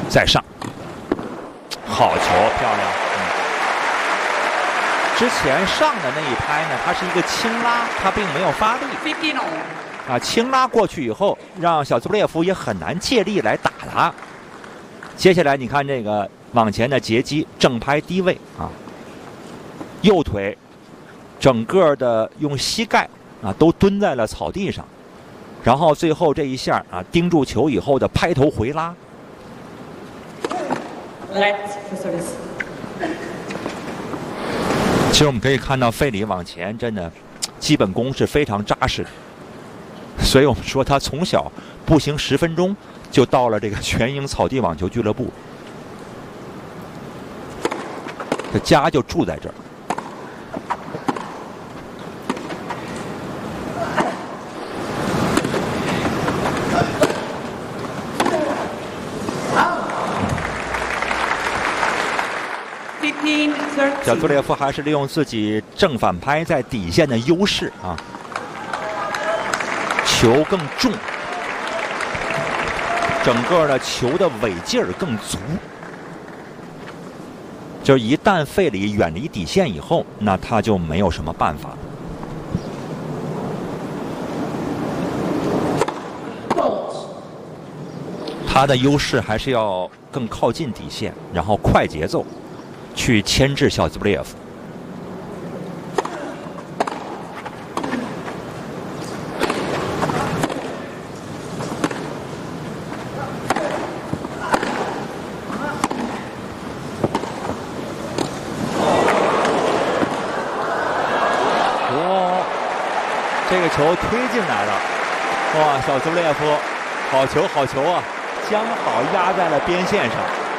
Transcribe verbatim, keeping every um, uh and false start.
再上，好球，漂亮。嗯，之前上的那一拍呢，它是一个轻拉，它并没有发力。啊，轻拉过去以后，让小兹布列夫也很难借力来打他。接下来你看这个往前的截击，正拍低位啊，右腿整个的用膝盖啊都蹲在了草地上，然后最后这一下啊盯住球以后的拍头回拉。其实我们可以看到费里往前真的基本功是非常扎实的。所以我们说他从小步行十分钟就到了这个全英草地网球俱乐部，这家就住在这儿。小兹列夫还是利用自己正反拍在底线的优势啊。球更重，整个的球的尾劲儿更足。就是一旦费里远离底线以后，那他就没有什么办法。他的优势还是要更靠近底线，然后快节奏去牵制小兹布列夫。这个球推进来了，哇！小兹布列夫，好球好球啊！将好压在了边线上。